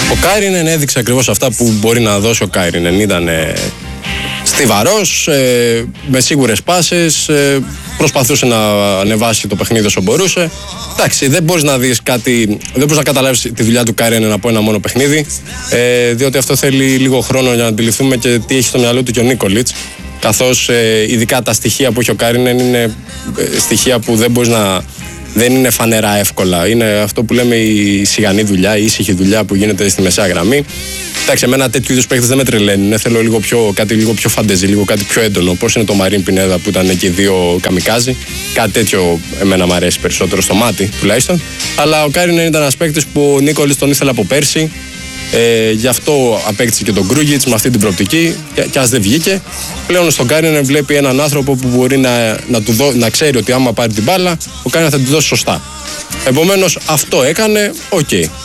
Ο Κάιρινεν έδειξε ακριβώς αυτά που μπορεί να δώσει ο Κάιρινεν. Ήταν στιβαρός, με σίγουρες πάσες, προσπαθούσε να ανεβάσει το παιχνίδι όσο μπορούσε. Εντάξει, δεν μπορείς να δεις κάτι, δεν μπορείς να καταλάβεις τη δουλειά του Κάιρινεν από ένα μόνο παιχνίδι, διότι αυτό θέλει λίγο χρόνο για να αντιληφθούμε και τι έχει στο μυαλό του και ο Νίκολιτς. Καθώς ειδικά τα στοιχεία που έχει ο Κάιρινεν είναι στοιχεία που δεν είναι φανερά εύκολα. Είναι αυτό που λέμε η σιγανή δουλειά, η ήσυχη δουλειά που γίνεται στη μεσαία γραμμή. Εντάξει, εμένα τέτοιου είδους παίκτες δεν με τρελαίνουν. Θέλω κάτι λίγο πιο φαντεζή, λίγο κάτι πιο έντονο. Πώς είναι το Μαρίν Πινέδα που ήταν και οι δύο καμικάζι. Κάτι τέτοιο εμένα μου αρέσει περισσότερο στο μάτι τουλάχιστον. Αλλά ο Κάιρινεν ήταν ένας παίκτης που ο Νίκολιτς τον ήθελε από πέρσι. Γι' αυτό απέκτησε και τον Γκρούγιτς με αυτή την προοπτική. Και ας δεν βγήκε, πλέον στον Κάιρινεν βλέπει έναν άνθρωπο που μπορεί να ξέρει ότι άμα πάρει την μπάλα, ο Κάιρινεν θα την δώσει σωστά. Επομένως αυτό έκανε, οκ.